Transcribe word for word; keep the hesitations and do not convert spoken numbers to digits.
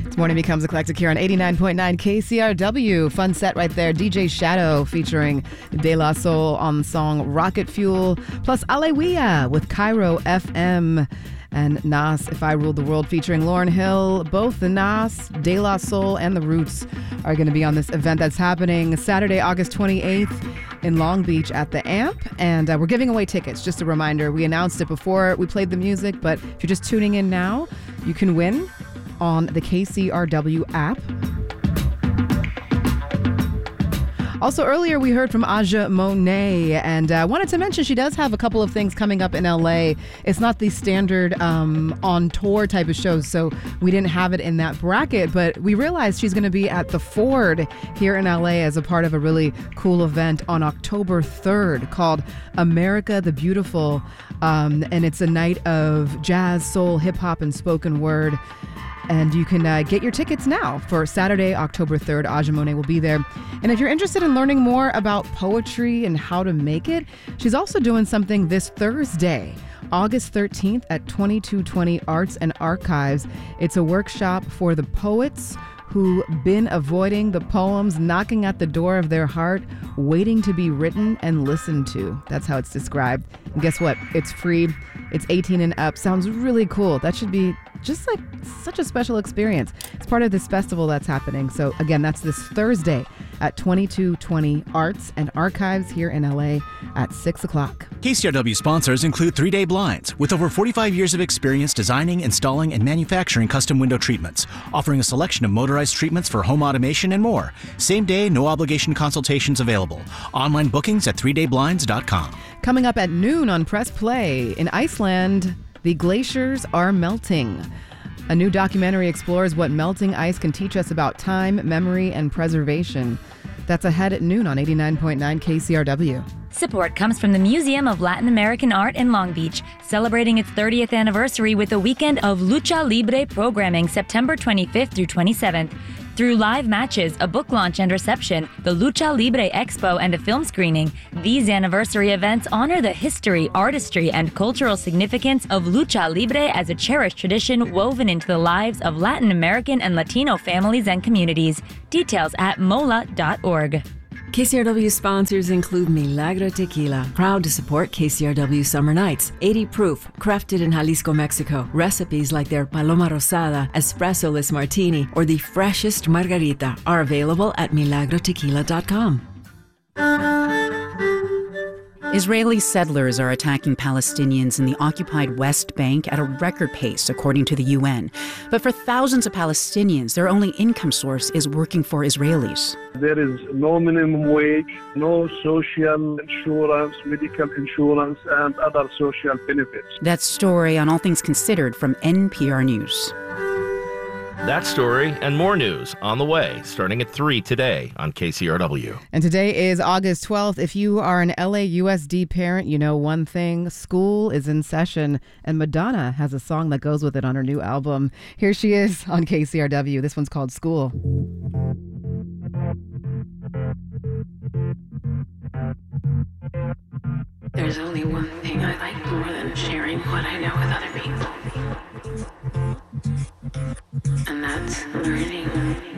Morning Becomes Eclectic here on eighty-nine point nine K C R W. Fun set right there. D J Shadow featuring De La Soul on the song Rocket Fuel, plus Aleluya with Cairo F M. And Nas, If I Ruled the World, featuring Lauryn Hill. Both the Nas, De La Soul, and the Roots are going to be on this event that's happening Saturday, August twenty-eighth in Long Beach at the A M P. And uh, we're giving away tickets. Just a reminder, we announced it before we played the music, but if you're just tuning in now, you can win on the K C R W app. Also, earlier we heard from Aja Monet, and I uh, wanted to mention she does have a couple of things coming up in L A. It's not the standard um, on-tour type of shows, so we didn't have it in that bracket, but we realized she's going to be at the Ford here in L A as a part of a really cool event on October third called America the Beautiful, um, and it's a night of jazz, soul, hip-hop, and spoken word. And you can uh, get your tickets now for Saturday, October third. Aja Monet will be there. And if you're interested in learning more about poetry and how to make it, she's also doing something this Thursday, August thirteenth at twenty-two twenty Arts and Archives. It's a workshop for the poets who've been avoiding the poems knocking at the door of their heart, waiting to be written and listened to. That's how it's described. And guess what? It's free. It's eighteen and up. Sounds really cool. That should be just like such a special experience. It's part of this festival that's happening. So again, that's this Thursday at twenty-two twenty Arts and Archives here in L A at six o'clock. K C R W sponsors include three day Blinds, with over forty-five years of experience designing, installing, and manufacturing custom window treatments, offering a selection of motorized treatments for home automation and more. Same day, no obligation consultations available. Online bookings at three day blinds dot com. Coming up at noon on Press Play, in Iceland, the glaciers are melting. A new documentary explores what melting ice can teach us about time, memory, and preservation. That's ahead at noon on eighty-nine point nine K C R W. Support comes from the Museum of Latin American Art in Long Beach, celebrating its thirtieth anniversary with a weekend of Lucha Libre programming September twenty-fifth through twenty-seventh. Through live matches, a book launch and reception, the Lucha Libre Expo, and a film screening, these anniversary events honor the history, artistry, and cultural significance of Lucha Libre as a cherished tradition woven into the lives of Latin American and Latino families and communities. Details at mola dot org. K C R W sponsors include Milagro Tequila, proud to support K C R W Summer Nights. eighty proof, crafted in Jalisco, Mexico. Recipes like their Paloma Rosada, Espresso-less Martini, or the freshest Margarita are available at milagro tequila dot com. Israeli settlers are attacking Palestinians in the occupied West Bank at a record pace, according to the U N. But for thousands of Palestinians, their only income source is working for Israelis. There is no minimum wage, no social insurance, medical insurance, and other social benefits. That story on All Things Considered from N P R News. That story and more news on the way, starting at three today on K C R W. And today is August twelfth. If you are an L A U S D parent, you know one thing. School is in session, and Madonna has a song that goes with it on her new album. Here she is on K C R W. This one's called School. There's only one thing I like more than sharing what I know with other people. And that's learning.